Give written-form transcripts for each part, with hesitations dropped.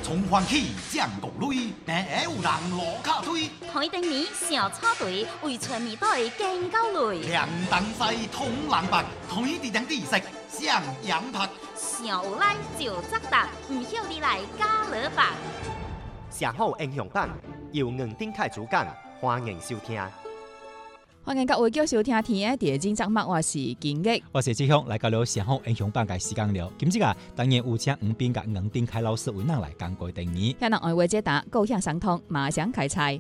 從歡喜將國淚，但有人落卡推。 台頂面小草隊為全面隊更高累。 兩燈西通藍白，台地頂地色上陽拍。 上有來就責答，唔曉你來加勒白。 社好英雄版由吳丁凱主講，歡迎收聽。 歡迎各位繼續收聽天嘅第二節目，我是金玉， 我是志雄，來到了社好英雄版嘅時間了。今日啊，當然有請吳斌甲吳丁凱老師為咱來講過定義。 向人愛話解答，高興相通，馬上開菜。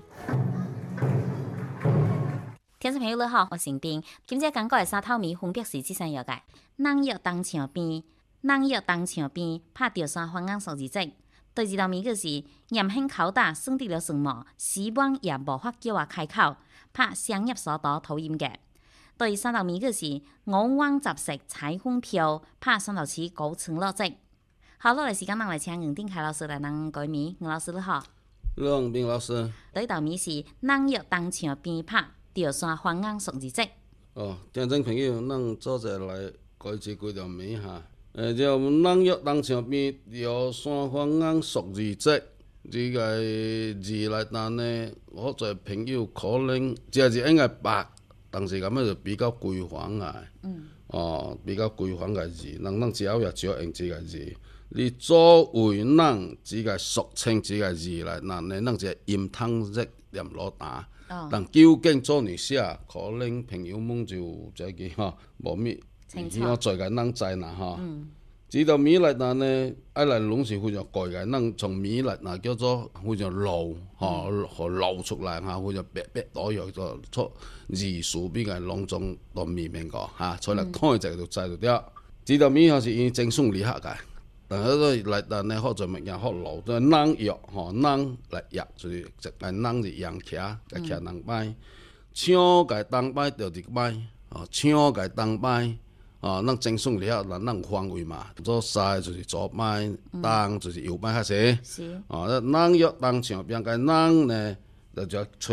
聽眾朋友你好，我是斌。今日講過嘅沙頭米分別是這三樣嘅：人藥當牆邊，人藥當牆邊，拍吊山花硬數字隻。第二道米嘅是嚴慶拷打勝得了什麼，希望也無法叫我開口。拍商業所多討厭嘅。第三道米嘅是我往雜食彩虹票，拍三道詞高層落積。好，落嚟時間，我嚟請吳丁凱老師來講改米。吳老師你好。 你好，吳老師。 第道米是人藥當牆邊，拍吊山花硬數字積。 哦，聽眾朋友，咱做者來改這幾道米哈。就人藥當牆邊，吊山花硬數字積。呢個字來單呢，我做朋友可能這字應該白，但是咁樣就比較規範嘅。比較規範嘅字，咱只要用這個字。你作為人這個俗稱這個字來單呢，咱就音湯式念落打。但究竟做你寫，可能朋友們就這個哈無咩，我做個人知啦哈。這道米來單呢，愛來攏是非常貴嘅，咱從米來單叫做非常漏，和漏出來哈，非常白白多樣個出字數比較隆重到面面個哈，所以嚟睇就就知道了。這道米係是因正宗厲害嘅，但係都來單呢，好在物件好漏，都人藥人來藥，就是一個人是養徛，個徛人擺，槍個當擺就一擺，槍個當擺。咱正宗了，咱有範圍嘛。做曬就是左擺，當就是右擺較濟。是。咱藥當牆邊個人呢，就